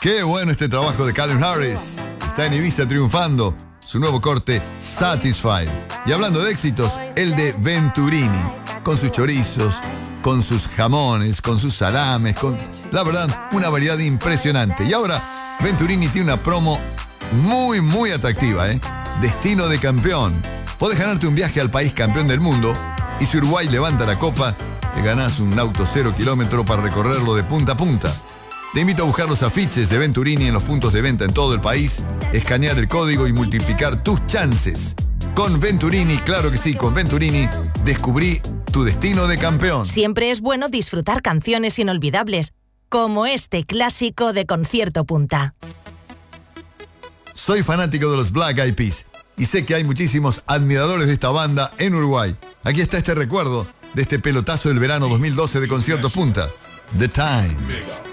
Qué bueno este trabajo de Calvin Harris. Está en Ibiza triunfando. Su nuevo corte, Satisfied. Y hablando de éxitos, el de Venturini. Con sus chorizos, con sus jamones, con sus salames, con, la verdad, una variedad impresionante. Y ahora, Venturini tiene una promo muy atractiva, ¿eh? Destino de campeón. Podés ganarte un viaje al país campeón del mundo. Y si Uruguay levanta la copa, te ganás un auto 0 kilómetro para recorrerlo de punta a punta. Te invito a buscar los afiches de Venturini en los puntos de venta en todo el país, escanear el código y multiplicar tus chances. Con Venturini, claro que sí, con Venturini, descubrí tu destino de campeón. Siempre es bueno disfrutar canciones inolvidables, como este clásico de Concierto Punta. Soy fanático de los Black Eyed Peas y sé que hay muchísimos admiradores de esta banda en Uruguay. Aquí está este recuerdo de este pelotazo del verano 2012 de Concierto Punta. The Time.